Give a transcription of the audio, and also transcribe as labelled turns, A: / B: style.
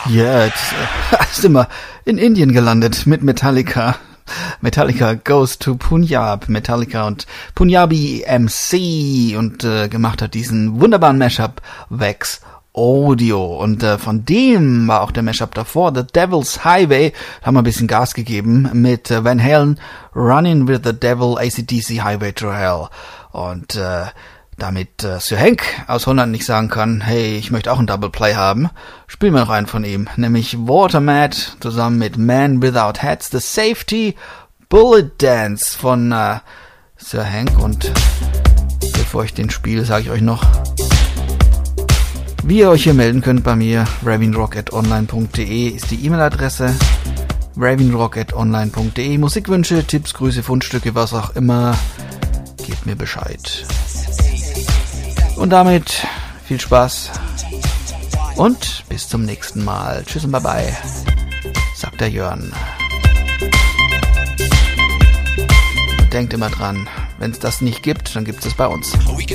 A: Ja, jetzt sind wir in Indien gelandet mit Metallica. Metallica Goes to Punjab. Metallica und Punjabi MC und gemacht hat diesen wunderbaren Mashup Wax Audio. Und von dem war auch der Mashup davor, The Devil's Highway. Da haben wir ein bisschen Gas gegeben mit Van Halen, Running with the Devil, AC/DC Highway to Hell. Und damit Sir Hank aus Holland nicht sagen kann, hey, ich möchte auch einen Double Play haben, spielen wir noch einen von ihm, nämlich Watermat zusammen mit Man Without Hats, The Safety Bullet Dance von Sir Hank. Und bevor ich den spiele, sage ich euch noch, wie ihr euch hier melden könnt bei mir. ravinrock@online.de ist die E-Mail-Adresse. ravinrock@online.de. Musikwünsche, Tipps, Grüße, Fundstücke, was auch immer, gebt mir Bescheid. Und damit viel Spaß und bis zum nächsten Mal. Tschüss und bye-bye, sagt der Jörn. Und denkt immer dran, wenn es das nicht gibt, dann gibt es bei uns.